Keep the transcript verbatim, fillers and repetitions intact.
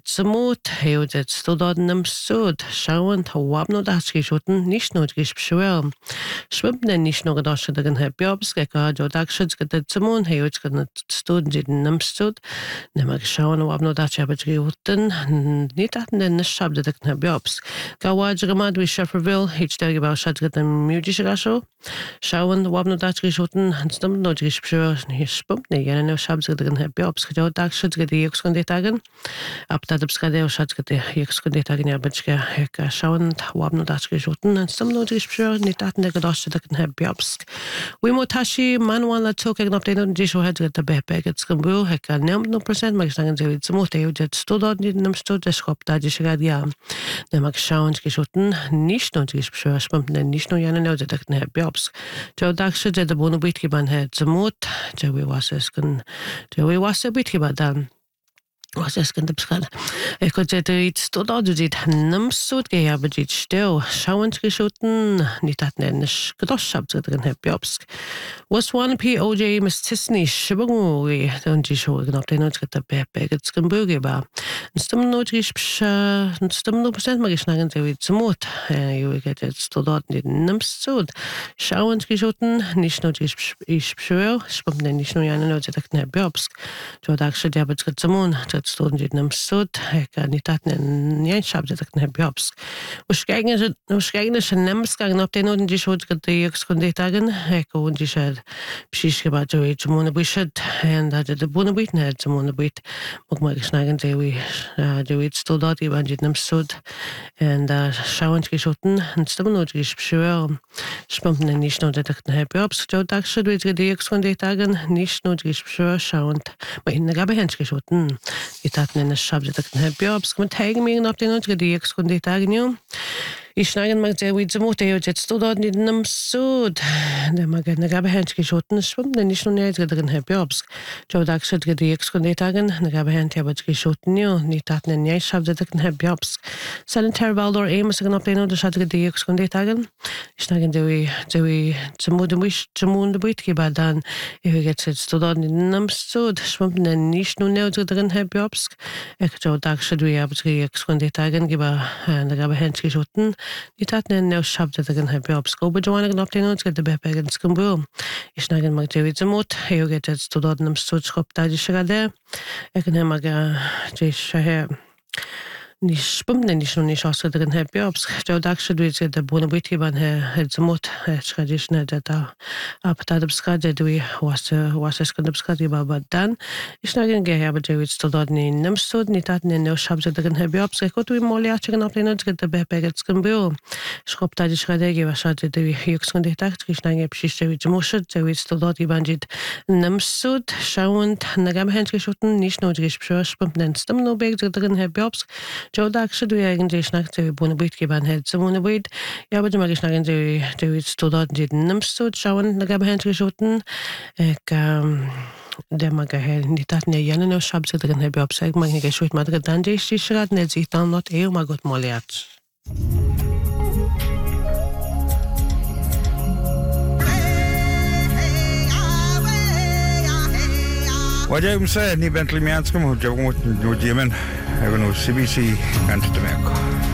Zamut, Heodet Stododnum Sud, Shawan, Wabno Daski Shooten, Nishnod Gishpshuel. Schwimmen nicht nur gedacht, dass er Biobs gekauft hat, auch schon gesagt, Zamun, Heodet Stod, Jidnum Sud, Nemmer geschaut, Wabno Dachi Abadriuten, nicht hatten den Nischab, dass er Biobs. Gawaj Ramad, wie Shefferville, Hitchdag about Shadgat and Mudish Rasho, Shawan, Wabno Dachi Shooten, and Stum Nodrish Pure, he spumped, and no shabs that er Biobs, Jodak should get the Yoxkondetagen. Ab dat beskade schatzkete Yoxkondetagen Abachka, Heka Shawan, Wabno Dachi Shooten, and Stum Nodrish Pure, Nitat Negadosh that can have Biobsk. We motashi, Manwala took an update on Jisho heads at the Bepeg at Skambu, Heka Nem no percent, Maxang David Samote, that stood on the Numstud, the Schop Dajishagadia. The Maxounds Gishoten, Nishno Gishpure, Spump, and Nishno Yana that can have Biobsk. Joe Daxer did the Bonobitkiban had Zamot, Joey was asking, Joey was a bitkibadan. Was es kan beschrijven. Ik kon zeggen iets tot dat je dit nem zoet gehabt, dit stil, schauend geschoten, niet dat nennis gedoschap zu drin heb jobs. Was one P O J Miss Tisney Shibangu, dan die show genoeg den ons get bepe get skamburger ba. Stem nooit gispsch, stem no percent maar geschnagen ze wit zumut. Je get het tot dat niet nem zoet. Schauend geschoten, niet nooit gispsch is schwer, spam den niet nou ja nooit dat heb jobs. Jo dag ze hebben het zemun. Stoden dit nam sud, ik kan niet dat een niet schap dat ik heb jobs. Waarschijnlijk waarschijnlijk is een nemsgang op de noden die shoot dat je kon dagen, ik kon die shad precies gebaat zo iets moe bushad en dat de boene bit net zo moe bit. Ook maar gesnagen ze we zo iets tot dat je dit nam sud en daar schauend geschoten en stem nooit geschwör. Spampen niet nooit dat ik heb jobs. Zo dag should we die kon dagen niet nooit geschwör schauend, maar in de gabe hens geschoten. Ik had een schabje dat ik heb jobs. Ik moet tegen me op de nodige die ik kon dit dagen. Ik snag maar dat we ze moeten je het stond dat niet nam zoet. De mag een gabe hand geschoten zwemmen niet nog niet erin heb jobs. Zo dat ik die ik kon dit dagen. De gabe hand heb ik geschoten nu. Niet dat een jij schabje dat ik heb jobs. Sanitair Valdor Amos ik op de nodige schat die ik kon dit dagen. Ik snag dat we dat we ze moeten wish ze moeten buiten gebaat dan. Ik het stond dat niet nam zoet. Zwemmen niet nog niet erin heb jobs. Ik zo dat we hebben die ik kon dit dagen gebaat. De gabe hand geschoten. Niet dat een nieuw schap dat ik heb je op school, maar Joanna kan op de nood get de beperkt in Skambu. Ik snag een mag David Zamot, hij get het tot dat een soort schop dat je schade. Ik kan hem maar je schade. Niet spummen niet nog niet als er erin heb je op school. Dat should we zeggen de bonabiti van het Zamot, het schade is net dat op dat op schade doe was was es kan op schade maar dan. Ik snag een keer hebben David tot dat niet nem stoot niet dat een nieuw schap dat erin heb je op school. Ik doe mooi als je kan op de nood get de beperkt Skambu. Schop dat je schade je was dat de hier kan dit echt ik snag je precies David Zamot David tot dat je bandit nem stoot schauend na gabe hand geschoten niet nodig is spummen stem no beg dat erin heb je op Joe dag should we eigentlich nach der Bonabit geben hat so Bonabit ja aber mal geschnagen der der ist dort den nimmst du schauen da gab hand geschoten ich der mag er nicht dat ne jene no schab zu drin habe absag mag nicht geschoten mal dann die schrat nicht sich dann not eh mal gut mal jetzt Wajah umsa ni Bentley Mianskum hujung hujung jemen, aku nu C B C kan tu mereka.